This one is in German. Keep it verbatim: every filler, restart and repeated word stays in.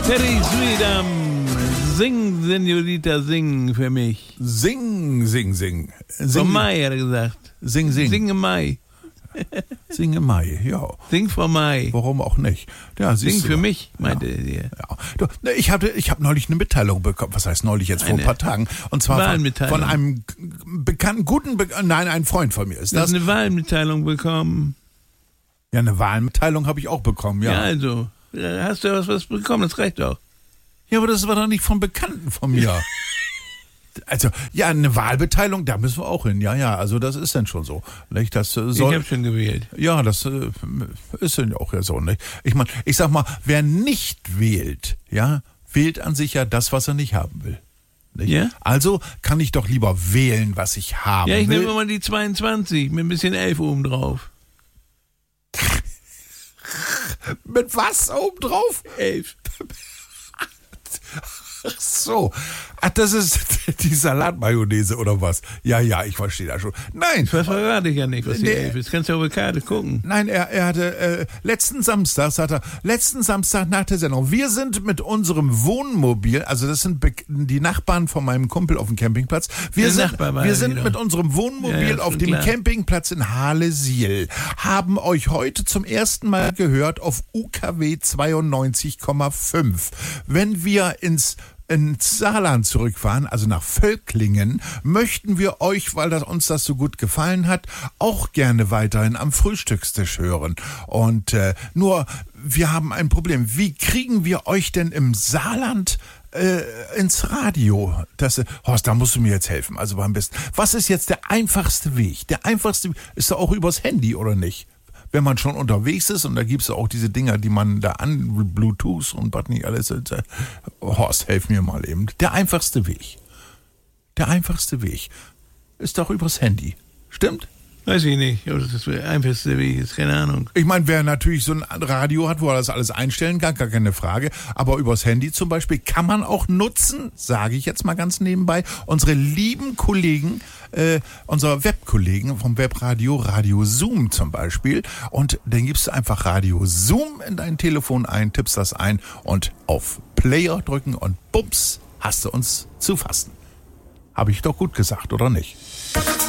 Teddy Sweetam, sing, Senorita, sing für mich. Sing, sing, sing. Sing. Vom Mai, hat er gesagt. Sing, sing. Sing im Mai. Sing im Mai, ja. Sing vom Mai. Warum auch nicht? Ja, Sing du. für mich, meinte ja. er. Ja. Du, ich habe ich hab neulich eine Mitteilung bekommen, was heißt neulich, jetzt vor eine ein paar Tagen. Und zwar von, von einem bekannten, guten, Be- nein, ein Freund von mir ist du das. hast eine Wahlmitteilung bekommen. Ja, eine Wahlmitteilung habe ich auch bekommen, ja. Ja, also, hast du was, was bekommen, das reicht doch. Ja, aber das war doch nicht von Bekannten von mir. Also, ja, eine Wahlbeteiligung, da müssen wir auch hin. Ja, ja, also das ist dann schon so. Nicht? Das, äh, soll, ich habe schon gewählt. Ja, das äh, ist dann auch ja so. Nicht? Ich meine, ich sag mal, wer nicht wählt, ja, wählt an sich ja das, was er nicht haben will. Nicht? Ja? Also kann ich doch lieber wählen, was ich haben will. Ja, ich will. nehme mal die zweiundzwanzig mit ein bisschen elf oben drauf. Mit was oben drauf? elf. Ach so. Ach, das ist die Salatmayonnaise oder was? Ja, ja, ich verstehe das schon. Nein. Das verrate ich ja nicht, was die Nee. elf ist. Kannst du auf der Karte gucken. Nein, er, er hatte, äh, letzten Samstag, sagt er, letzten Samstag nach der Sendung, wir sind mit unserem Wohnmobil, also das sind Be- die Nachbarn von meinem Kumpel auf dem Campingplatz, wir Der sind, Nachbar war wir er sind wieder. mit unserem Wohnmobil Ja, ja, auf schon dem klar. Campingplatz in Halesiel, haben euch heute zum ersten Mal gehört auf U K W zweiundneunzig Komma fünf. Wenn wir ins ins Saarland zurückfahren, also nach Völklingen, möchten wir euch, weil das, uns das so gut gefallen hat, auch gerne weiterhin am Frühstückstisch hören. Und äh, nur, wir haben ein Problem. Wie kriegen wir euch denn im Saarland äh, ins Radio? Das, äh, Horst, da musst du mir jetzt helfen. Also beim besten. Was ist jetzt der einfachste Weg? Der einfachste Weg ist doch auch übers Handy, oder nicht? Wenn man schon unterwegs ist, und da gibt's auch diese Dinger, die man da an, Bluetooth und was nicht alles. Äh, Horst, helf mir mal eben. Der einfachste Weg. Der einfachste Weg ist doch übers Handy. Stimmt? Weiß ich nicht, ob das der einfachste Weg ist, keine Ahnung. Ich meine, wer natürlich so ein Radio hat, wo er das alles einstellen kann, gar keine Frage. Aber übers Handy zum Beispiel kann man auch nutzen, sage ich jetzt mal ganz nebenbei, unsere lieben Kollegen, äh, unsere Webkollegen vom Webradio, Radio Zoom zum Beispiel. Und dann gibst du einfach Radio Zoom in dein Telefon ein, tippst das ein und auf Player drücken und bums, hast du uns zu fassen. Habe ich doch gut gesagt, oder nicht?